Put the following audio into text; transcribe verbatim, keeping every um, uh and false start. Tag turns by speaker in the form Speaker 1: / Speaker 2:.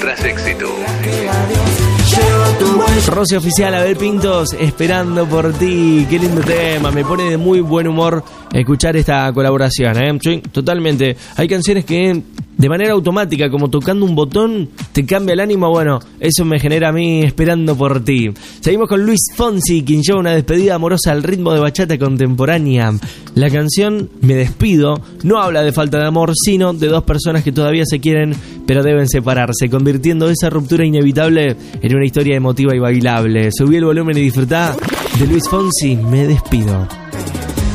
Speaker 1: Tras éxito.
Speaker 2: Rosy Oficial, Abel Pintos, Esperando por ti. Qué lindo tema, me pone de muy buen humor escuchar esta colaboración, ¿eh? Sí, totalmente. Hay canciones que de manera automática, como tocando un botón, te cambia el ánimo. Bueno, eso me genera a mí Esperando por ti. Seguimos con Luis Fonsi, quien lleva una despedida amorosa al ritmo de bachata contemporánea. La canción Me despido no habla de falta de amor, sino de dos personas que todavía se quieren pero deben separarse, convirtiendo esa ruptura inevitable en una historia emotiva y bailable. Subí el volumen y disfrutá de Luis Fonsi, Me despido.